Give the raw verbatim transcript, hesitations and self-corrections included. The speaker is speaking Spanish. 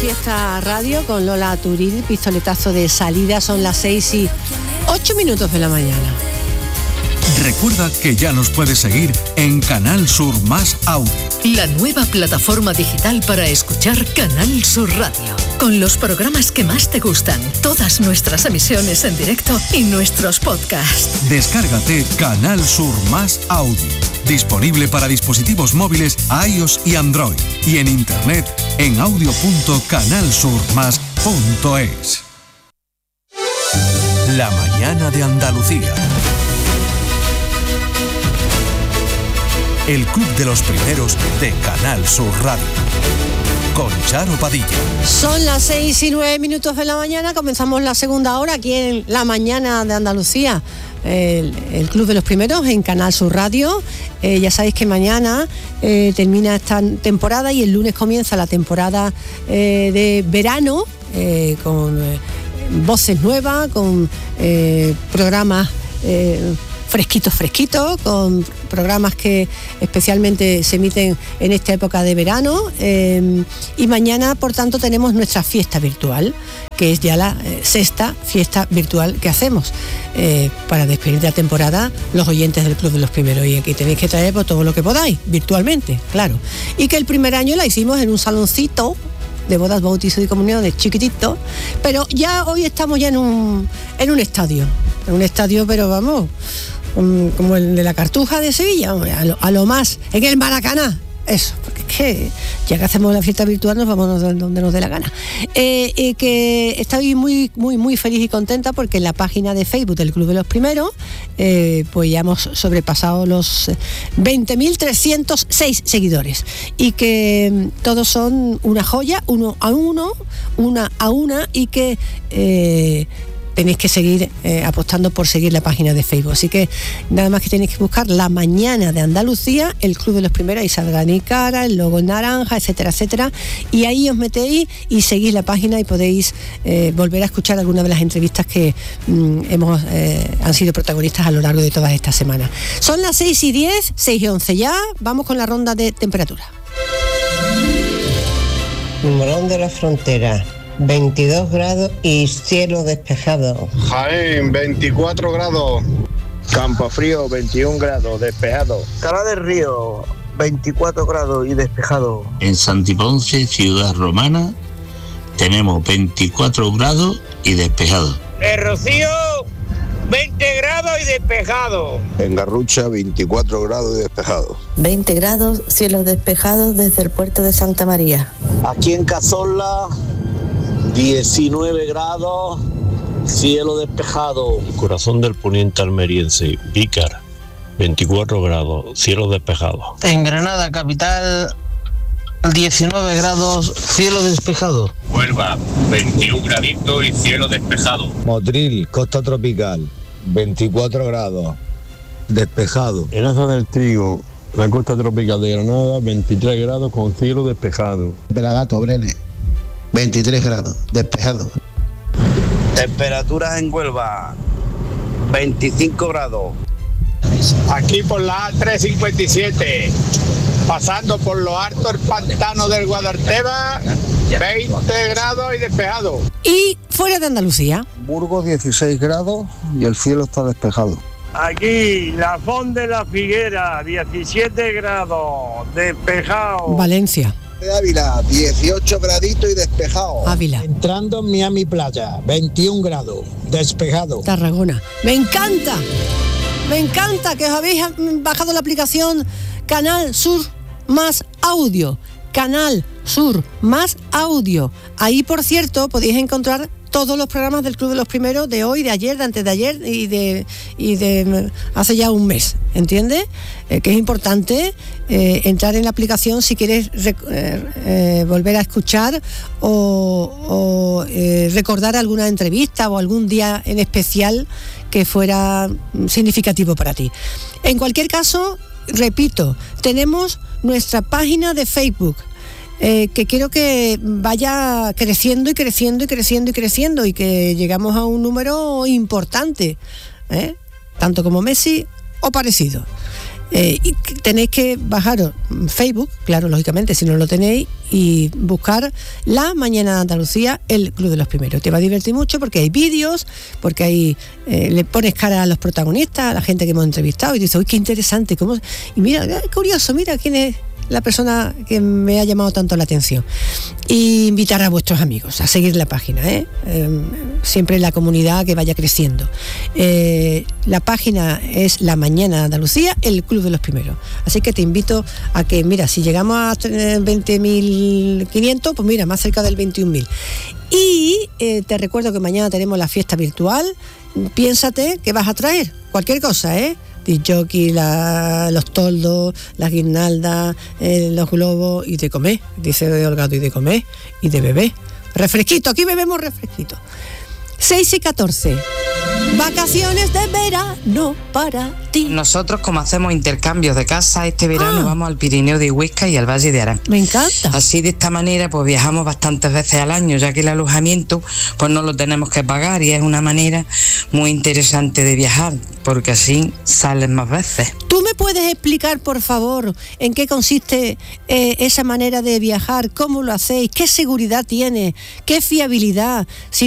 Fiesta Radio con Lola Turil, pistoletazo de salida, son las seis y ocho minutos de la mañana. Recuerda que ya nos puedes seguir en Canal Sur Más Audio. La nueva plataforma digital para escuchar Canal Sur Radio. Con los programas que más te gustan, todas nuestras emisiones en directo y nuestros podcasts. Descárgate Canal Sur Más Audio. Disponible para dispositivos móviles iOS y Android. Y en internet en audio punto canal sur más punto es. La mañana de Andalucía. El Club de los Primeros de Canal Sur Radio. Con Charo Padilla. Son las seis y nueve minutos de la mañana, comenzamos la segunda hora aquí en La Mañana de Andalucía. El, el Club de los Primeros en Canal Sur Radio. Eh, ya sabéis que mañana eh, termina esta temporada y el lunes comienza la temporada eh, de verano eh, con eh, voces nuevas, con eh, programas eh, fresquitos, fresquitos, con programas que especialmente se emiten en esta época de verano. Eh, y mañana, por tanto, tenemos nuestra fiesta virtual, que es ya la eh, sexta fiesta virtual que hacemos eh, para despedir de la temporada los oyentes del Club de los Primeros. Y aquí tenéis que traer pues, todo lo que podáis, virtualmente, claro. Y que el primer año la hicimos en un saloncito de bodas, bautizo y comuniones chiquitito, pero ya hoy estamos ya en un, en un estadio, en un estadio, pero vamos, um, como el de la Cartuja de Sevilla, a lo, a lo más, en el Maracaná. Eso, porque es que ya que hacemos la fiesta virtual nos vamos donde nos dé la gana. Eh, eh, que estoy muy, muy, muy feliz y contenta porque en la página de Facebook del Club de los Primeros eh, pues ya hemos sobrepasado los veinte mil trescientos seis seguidores y que eh, todos son una joya, uno a uno, una a una y que... Eh, tenéis que seguir eh, apostando por seguir la página de Facebook. Así que nada más que tenéis que buscar La Mañana de Andalucía, el Club de los Primeros, y salga mi cara, el logo en naranja, etcétera, etcétera. Y ahí os metéis y seguís la página y podéis eh, volver a escuchar algunas de las entrevistas que mm, hemos eh, han sido protagonistas a lo largo de todas estas semanas. Son las seis y diez, seis y once ya. Vamos con la ronda de temperatura. Morón de la Frontera. veintidós grados y cielo despejado. Jaén, veinticuatro grados. Campofrío, veintiún grados, despejado. Cala del Río, veinticuatro grados y despejado. En Santiponce, ciudad romana, tenemos veinticuatro grados y despejado. En Rocío, veinte grados y despejado. En Garrucha, veinticuatro grados y despejado. veinte grados, cielos despejados desde el puerto de Santa María. Aquí en Cazorla, diecinueve grados, cielo despejado. Corazón del Poniente almeriense, Vícar, veinticuatro grados, cielo despejado. En Granada, capital, diecinueve grados, cielo despejado. Huelva, veintiún graditos y cielo despejado. Motril, costa tropical, veinticuatro grados, despejado. En Aza del Trigo, la costa tropical de Granada, veintitrés grados con cielo despejado. Pelagato, Brene, veintitrés grados, despejado. Temperaturas en Huelva, veinticinco grados. Aquí por la A trescientos cincuenta y siete, pasando por lo alto el pantano del Guadarteba, veinte grados y despejado. Y fuera de Andalucía. Burgos, dieciséis grados y el cielo está despejado. Aquí, la Font de la Figuera, diecisiete grados, despejado. Valencia. De Ávila, dieciocho graditos y despejado. Ávila. Entrando en Miami Playa, veintiún grados, despejado. Tarragona. Me encanta, me encanta que os habéis bajado la aplicación Canal Sur Más Audio. Canal Sur Más Audio. Ahí, por cierto, podéis encontrar todos los programas del Club de los Primeros de hoy, de ayer, de antes de ayer y de, y de hace ya un mes, ¿entiendes? Eh, que es importante eh, entrar en la aplicación si quieres rec- eh, eh, volver a escuchar o, o eh, recordar alguna entrevista o algún día en especial que fuera significativo para ti. En cualquier caso, repito, tenemos nuestra página de Facebook, Eh, que quiero que vaya creciendo y creciendo y creciendo y creciendo y que llegamos a un número importante, ¿eh? Tanto como Messi o parecido. Eh, y tenéis que bajaros Facebook, claro, lógicamente, si no lo tenéis, y buscar La Mañana de Andalucía, el Club de los Primeros. Te va a divertir mucho porque hay vídeos, porque hay eh, le pones cara a los protagonistas, a la gente que hemos entrevistado, y dices, uy, qué interesante, cómo... y mira, es curioso, mira quién es la persona que me ha llamado tanto la atención. Y invitar a vuestros amigos a seguir la página, ¿eh? Eh, siempre la comunidad que vaya creciendo. Eh, la página es La Mañana de Andalucía, el Club de los Primeros. Así que te invito a que, mira, si llegamos a veinte mil quinientos, pues mira, más cerca del veintiún mil. Y eh, te recuerdo que mañana tenemos la fiesta virtual. Piénsate que vas a traer cualquier cosa, ¿eh? Disjockey, la, los toldos, las guirnaldas, eh, los globos, y de comer, dice Olgado, y de comer, y de beber. Refresquito, aquí bebemos refresquito. seis y catorce. Vacaciones de verano para ti. Nosotros, como hacemos intercambios de casa, este verano ah. vamos al Pirineo de Huesca y al Valle de Arán. Me encanta. Así, de esta manera, pues viajamos bastantes veces al año, ya que el alojamiento pues no lo tenemos que pagar, y es una manera muy interesante de viajar, porque así salen más veces. ¿Tú me puedes explicar, por favor, en qué consiste eh, esa manera de viajar? ¿Cómo lo hacéis? ¿Qué seguridad tiene? ¿Qué fiabilidad? Si